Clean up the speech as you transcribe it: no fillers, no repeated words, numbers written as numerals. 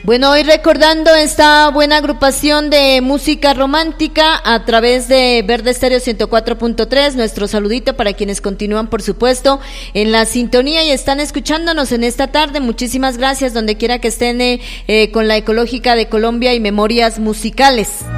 Bueno, hoy recordando esta buena agrupación de música romántica a través de Verde Estéreo 104.3, nuestro saludito para quienes continúan, por supuesto, en la sintonía y están escuchándonos en esta tarde. Muchísimas gracias, donde quiera que estén con la Ecológica de Colombia y Memorias Musicales.